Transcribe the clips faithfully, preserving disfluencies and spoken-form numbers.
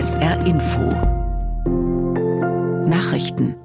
S R Info Nachrichten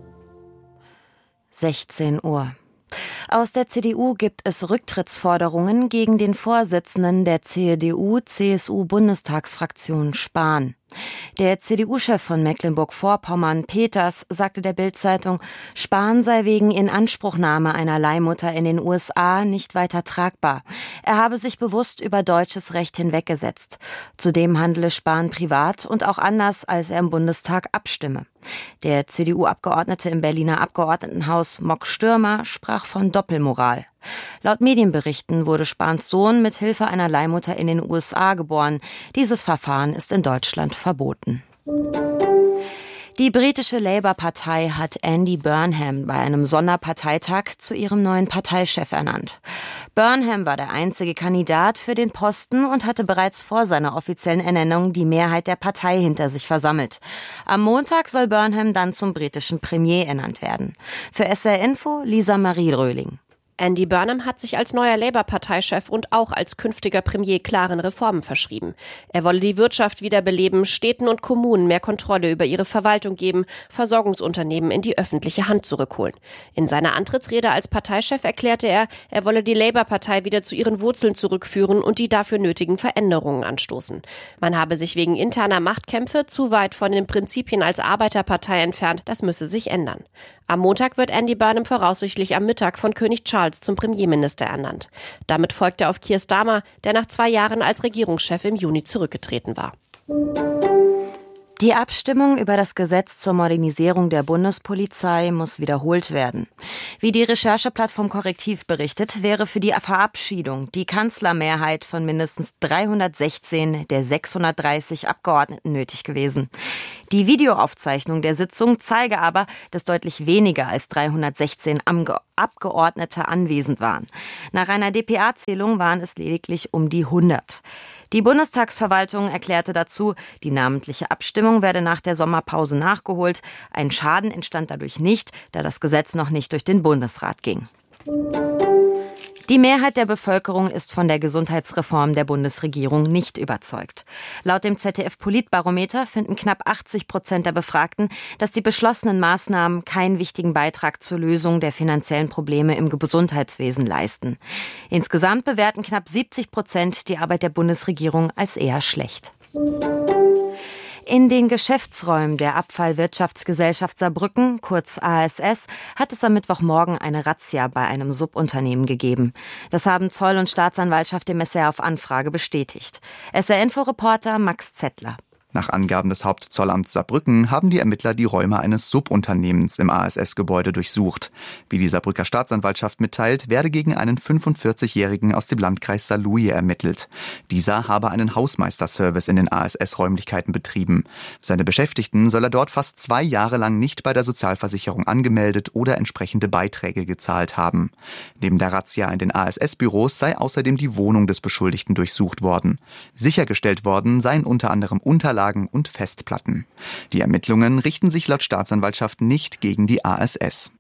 sechzehn Uhr. Aus der C D U gibt es Rücktrittsforderungen gegen den Vorsitzenden der C D U-C S U-Bundestagsfraktion Spahn. Der C D U-Chef von Mecklenburg-Vorpommern, Peters, sagte der Bild-Zeitung, Spahn sei wegen Inanspruchnahme einer Leihmutter in den U S A nicht weiter tragbar. Er habe sich bewusst über deutsches Recht hinweggesetzt. Zudem handele Spahn privat und auch anders, als er im Bundestag abstimme. Der C D U-Abgeordnete im Berliner Abgeordnetenhaus Mock Stürmer sprach von Doppelmoral. Laut Medienberichten wurde Spahns Sohn mit Hilfe einer Leihmutter in den U S A geboren. Dieses Verfahren ist in Deutschland verboten. Die britische Labour-Partei hat Andy Burnham bei einem Sonderparteitag zu ihrem neuen Parteichef ernannt. Burnham war der einzige Kandidat für den Posten und hatte bereits vor seiner offiziellen Ernennung die Mehrheit der Partei hinter sich versammelt. Am Montag soll Burnham dann zum britischen Premier ernannt werden. Für S R Info Lisa Marie Röhling. Andy Burnham hat sich als neuer Labour-Parteichef und auch als künftiger Premier klaren Reformen verschrieben. Er wolle die Wirtschaft wiederbeleben, Städten und Kommunen mehr Kontrolle über ihre Verwaltung geben, Versorgungsunternehmen in die öffentliche Hand zurückholen. In seiner Antrittsrede als Parteichef erklärte er, er wolle die Labour-Partei wieder zu ihren Wurzeln zurückführen und die dafür nötigen Veränderungen anstoßen. Man habe sich wegen interner Machtkämpfe zu weit von den Prinzipien als Arbeiterpartei entfernt, das müsse sich ändern. Am Montag wird Andy Burnham voraussichtlich am Mittag von König Charles zum Premierminister ernannt. Damit folgt er auf Keir Starmer, der nach zwei Jahren als Regierungschef im Juni zurückgetreten war. Die Abstimmung über das Gesetz zur Modernisierung der Bundespolizei muss wiederholt werden. Wie die Rechercheplattform Korrektiv berichtet, wäre für die Verabschiedung die Kanzlermehrheit von mindestens dreihundertsechzehn der sechshundertdreißig Abgeordneten nötig gewesen. Die Videoaufzeichnung der Sitzung zeige aber, dass deutlich weniger als dreihundertsechzehn Abgeordnete anwesend waren. Nach einer D P A-Zählung waren es lediglich um die hundert. Die Bundestagsverwaltung erklärte dazu, die namentliche Abstimmung werde nach der Sommerpause nachgeholt. Ein Schaden entstand dadurch nicht, da das Gesetz noch nicht durch den Bundesrat ging. Die Mehrheit der Bevölkerung ist von der Gesundheitsreform der Bundesregierung nicht überzeugt. Laut dem Z D F-Politbarometer finden knapp achtzig Prozent der Befragten, dass die beschlossenen Maßnahmen keinen wichtigen Beitrag zur Lösung der finanziellen Probleme im Gesundheitswesen leisten. Insgesamt bewerten knapp siebzig Prozent die Arbeit der Bundesregierung als eher schlecht. In den Geschäftsräumen der Abfallwirtschaftsgesellschaft Saarbrücken, kurz A S S, hat es am Mittwochmorgen eine Razzia bei einem Subunternehmen gegeben. Das haben Zoll und Staatsanwaltschaft dem S R auf Anfrage bestätigt. S R-Info-Reporter Max Zettler. Nach Angaben des Hauptzollamts Saarbrücken haben die Ermittler die Räume eines Subunternehmens im A S S-Gebäude durchsucht. Wie die Saarbrücker Staatsanwaltschaft mitteilt, werde gegen einen fünfundvierzigjährigen aus dem Landkreis Saarlouis ermittelt. Dieser habe einen Hausmeisterservice in den A S S-Räumlichkeiten betrieben. Seine Beschäftigten soll er dort fast zwei Jahre lang nicht bei der Sozialversicherung angemeldet oder entsprechende Beiträge gezahlt haben. Neben der Razzia in den A S S-Büros sei außerdem die Wohnung des Beschuldigten durchsucht worden. Sichergestellt worden seien unter anderem Unterlagen und Festplatten. Die Ermittlungen richten sich laut Staatsanwaltschaft nicht gegen die A S S.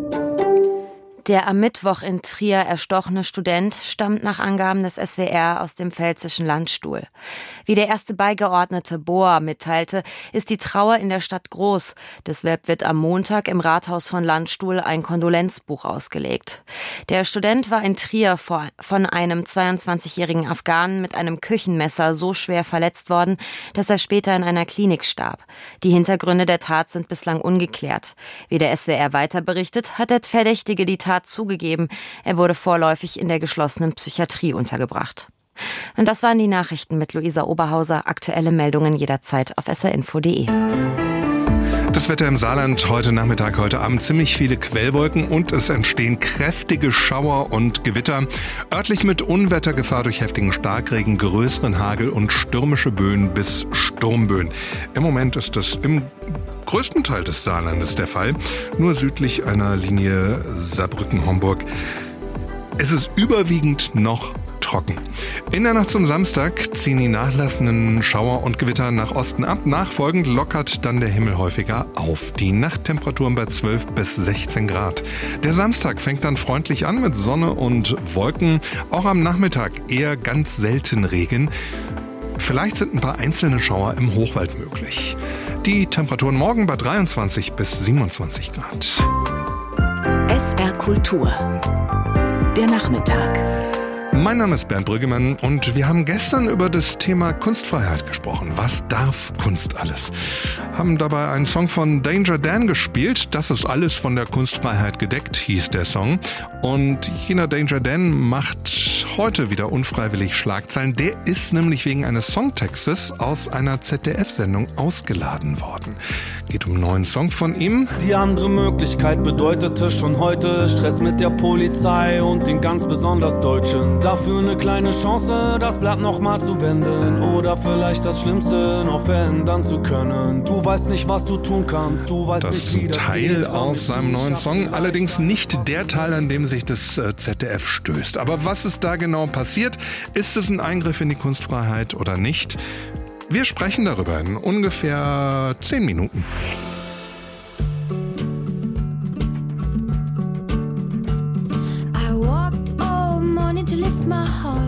Der am Mittwoch in Trier erstochene Student stammt nach Angaben des S W R aus dem pfälzischen Landstuhl. Wie der erste Beigeordnete Boa mitteilte, ist die Trauer in der Stadt groß. Deshalb wird am Montag im Rathaus von Landstuhl ein Kondolenzbuch ausgelegt. Der Student war in Trier von einem zweiundzwanzigjährigen Afghanen mit einem Küchenmesser so schwer verletzt worden, dass er später in einer Klinik starb. Die Hintergründe der Tat sind bislang ungeklärt. Wie der S W R weiter berichtet, hat der Verdächtige die Tat zugegeben. Er wurde vorläufig in der geschlossenen Psychiatrie untergebracht. Und das waren die Nachrichten mit Luisa Oberhauser. Aktuelle Meldungen jederzeit auf s r info punkt d e. Das Wetter im Saarland heute Nachmittag, heute Abend ziemlich viele Quellwolken und es entstehen kräftige Schauer und Gewitter. Örtlich mit Unwettergefahr durch heftigen Starkregen, größeren Hagel und stürmische Böen bis Sturmböen. Im Moment ist das im größten Teil des Saarlandes der Fall. Nur südlich einer Linie Saarbrücken-Homburg. Es ist überwiegend noch trocken. In der Nacht zum Samstag ziehen die nachlassenden Schauer und Gewitter nach Osten ab. Nachfolgend lockert dann der Himmel häufiger auf. Die Nachttemperaturen bei zwölf bis sechzehn Grad. Der Samstag fängt dann freundlich an mit Sonne und Wolken. Auch am Nachmittag eher ganz selten Regen. Vielleicht sind ein paar einzelne Schauer im Hochwald möglich. Die Temperaturen morgen bei dreiundzwanzig bis siebenundzwanzig Grad. S R Kultur. Der Nachmittag. Mein Name ist Bernd Brüggemann und wir haben gestern über das Thema Kunstfreiheit gesprochen. Was darf Kunst alles? Haben dabei einen Song von Danger Dan gespielt. Das ist alles von der Kunstfreiheit gedeckt, hieß der Song. Und jener Danger Dan macht heute wieder unfreiwillig Schlagzeilen. Der ist nämlich wegen eines Songtextes aus einer Z D F-Sendung ausgeladen worden. Geht um einen neuen Song von ihm. Die andere Möglichkeit bedeutete schon heute Stress mit der Polizei und den ganz besonders Deutschen. Dafür eine kleine Chance, das Blatt nochmal zu wenden oder vielleicht das Schlimmste noch verändern zu können. Du weißt nicht, was du tun kannst, du weißt das nicht, wie das ist ein Teil geht, aus seinem neuen Song, allerdings nicht der Teil, an dem sich das Z D F stößt. Aber was ist da genau passiert? Ist es ein Eingriff in die Kunstfreiheit oder nicht? Wir sprechen darüber in ungefähr zehn Minuten. I walked all morning to lift my heart.